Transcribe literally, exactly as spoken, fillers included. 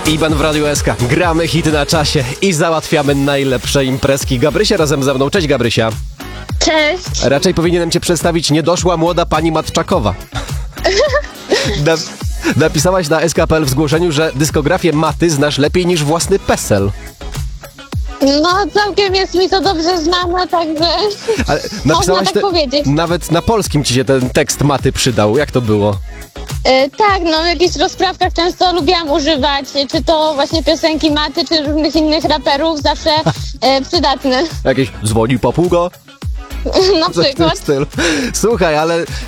Iban w Radiu S K. Gramy hity na czasie i załatwiamy najlepsze imprezki. Gabrysia razem ze mną. Cześć, Gabrysia. Cześć. Raczej powinienem cię przedstawić niedoszła młoda pani Matczakowa. Na, napisałaś na S K kropka P L w zgłoszeniu, że dyskografię Maty znasz lepiej niż własny PESEL. No, całkiem jest mi to dobrze znane, także Ale można napisałaś tak te- powiedzieć. Nawet na polskim ci się ten tekst Maty przydał. Jak to było? E, tak, no w jakichś rozprawkach często lubiłam używać, czy to właśnie piosenki Maty, czy różnych innych raperów, zawsze e, przydatne. Jakieś dzwoni papuga? Na Coś w tym przykład. stylu. Słuchaj, ale